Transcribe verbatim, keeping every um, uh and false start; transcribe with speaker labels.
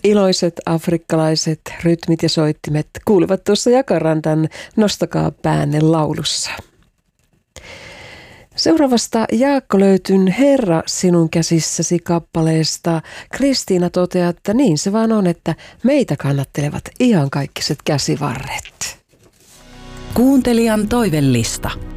Speaker 1: Iloiset afrikkalaiset rytmit ja soittimet kuuluvat tuossa Jakarantan Nostakaa päänne laulussa. Seuraavasta Jaakko löytyn Herra sinun käsissäsi -kappaleesta Kristiina toteaa, että niin se vaan on, että meitä kannattelevat ihan kaikkiset käsivarret.
Speaker 2: Kuuntelijan toivellista.